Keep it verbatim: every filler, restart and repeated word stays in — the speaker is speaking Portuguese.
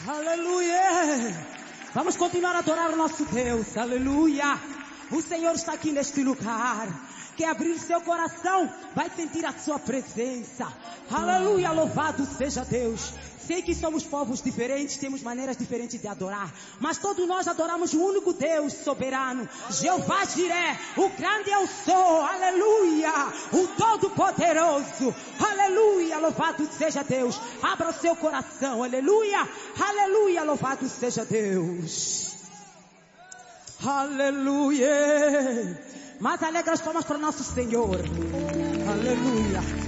Aleluia. Vamos continuar a adorar o nosso Deus. Aleluia. O Senhor está aqui neste lugar. Quer abrir seu coração, vai sentir a sua presença. Aleluia, louvado seja Deus. Sei que somos povos diferentes, temos maneiras diferentes de adorar, mas todos nós adoramos o único Deus soberano, Jeová Jiré, o grande eu sou, aleluia, o todo-poderoso, aleluia, louvado seja Deus. Abra o seu coração, aleluia, aleluia, louvado seja Deus. Aleluia. Mais alegre as palmas para nosso Senhor. Aleluia.